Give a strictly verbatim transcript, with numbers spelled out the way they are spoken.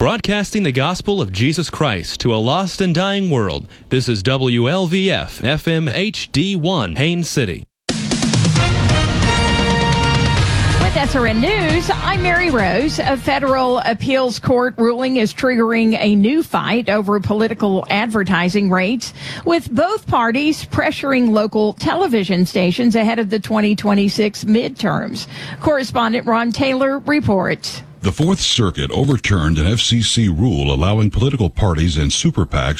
Broadcasting the gospel of Jesus Christ to a lost and dying world, this is W L V F F M H D one, Haines City. With S R N News, I'm Mary Rose. A federal appeals court ruling is triggering a new fight over political advertising rates, with both parties pressuring local television stations ahead of the twenty twenty-six midterms. Correspondent Ron Taylor reports. The Fourth Circuit overturned an F C C rule allowing political parties and super PACs